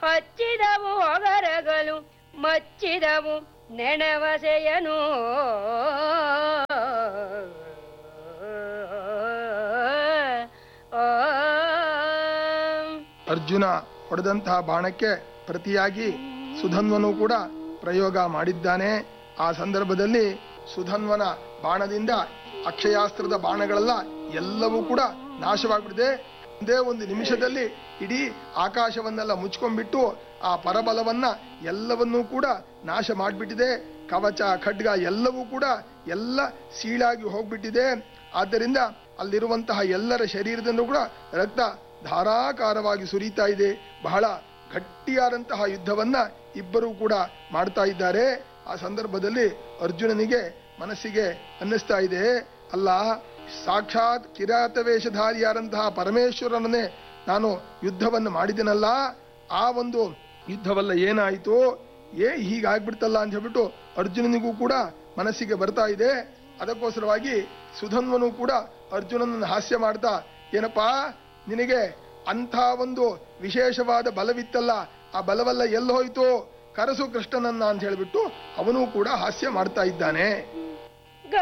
ಹಚ್ಚಿದವು ಹೊಗರಗಲು ಮಚ್ಚಿದವು ನೆನವಸೆಯನು. ಅರ್ಜುನ ಹೊಡೆದಂತಹ ಬಾಣಕ್ಕೆ ಪ್ರತಿಯಾಗಿ ಸುಧನ್ವನು ಕೂಡ ಪ್ರಯೋಗ ಮಾಡಿದ್ದಾನೆ. ಆ ಸಂದರ್ಭದಲ್ಲಿ ಸುಧನ್ವನ ಬಾಣದಿಂದ ಅಕ್ಷಯಾಸ್ತ್ರದ ಬಾಣಗಳೆಲ್ಲ ಎಲ್ಲವೂ ಕೂಡ ನಾಶವಾಗ್ಬಿಟ್ಟಿದೆ. ಒಂದೇ ಒಂದು ನಿಮಿಷದಲ್ಲಿ ಇಡೀ ಆಕಾಶವನ್ನೆಲ್ಲ ಮುಚ್ಕೊಂಡ್ಬಿಟ್ಟು ಆ ಪರಬಲವನ್ನ ಎಲ್ಲವನ್ನೂ ಕೂಡ ನಾಶ ಮಾಡಿಬಿಟ್ಟಿದೆ. ಕವಚ ಖಡ್ಗ ಎಲ್ಲವೂ ಕೂಡ ಎಲ್ಲ ಸೀಳಾಗಿ ಹೋಗ್ಬಿಟ್ಟಿದೆ. ಆದ್ದರಿಂದ ಅಲ್ಲಿರುವಂತಹ ಎಲ್ಲರ ಶರೀರದಲ್ಲೂ ಕೂಡ ರಕ್ತ ಧಾರಾಕಾರವಾಗಿ ಸುರಿತಾ ಇದೆ. ಬಹಳ ಗಟ್ಟಿಯಾದಂತಹ ಯುದ್ಧವನ್ನ ಇಬ್ಬರೂ ಕೂಡ ಮಾಡ್ತಾ ಇದ್ದಾರೆ. ಆ ಸಂದರ್ಭದಲ್ಲಿ ಅರ್ಜುನನಿಗೆ ಮನಸ್ಸಿಗೆ ಅನ್ನಿಸ್ತಾ ಇದೆ, ಅಲ್ಲ, ಸಾಕ್ಷಾತ್ ಕಿರಾತ ವೇಷಧಾರಿಯಾದಂತಹ ಪರಮೇಶ್ವರನನ್ನೇ ನಾನು ಯುದ್ಧವನ್ನು ಮಾಡಿದೆನಲ್ಲ, ಆ ಒಂದು ಯುದ್ಧವಲ್ಲ ಏನಾಯಿತು, ಹೀಗಾಗ್ಬಿಡ್ತಲ್ಲ ಅಂತ ಹೇಳ್ಬಿಟ್ಟು ಅರ್ಜುನನಿಗೂ ಕೂಡ ಮನಸ್ಸಿಗೆ ಬರ್ತಾ ಇದೆ. ಅದಕ್ಕೋಸ್ಕರವಾಗಿ ಸುಧನ್ವನು ಕೂಡ ಅರ್ಜುನನನ್ನು ಹಾಸ್ಯ ಮಾಡ್ತಾ, ಏನಪ್ಪಾ ನಿನಗೆ ಅಂಥ ಒಂದು ವಿಶೇಷವಾದ ಬಲವಿತ್ತಲ್ಲ, ಆ ಬಲವೆಲ್ಲ ಎಲ್ಲ ಹೋಯ್ತು, ಕರಸು ಕೃಷ್ಣನನ್ನ ಅಂತ ಹೇಳ್ಬಿಟ್ಟು ಅವನು ಕೂಡ ಹಾಸ್ಯ ಮಾಡ್ತಾ ಇದ್ದಾನೆ.